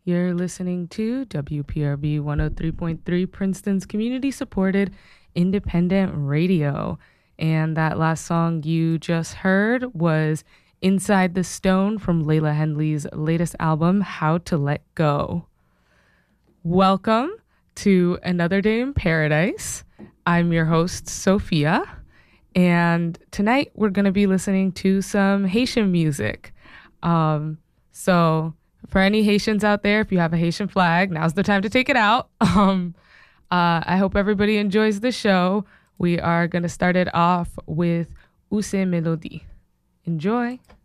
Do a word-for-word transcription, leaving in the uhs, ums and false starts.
You're listening to W P R B one oh three point three, Princeton's community-supported independent radio. And that last song you just heard was Inside the Stone from Layla Henley's latest album, How to Let Go. Welcome to Another Day in Paradise. I'm your host, Sophia. And tonight we're going to be listening to some Haitian music. Um, so for any Haitians out there, if you have a Haitian flag, now's the time to take it out. Um, uh, I hope everybody enjoys the show. We are going to start it off with Use Melody. Enjoy.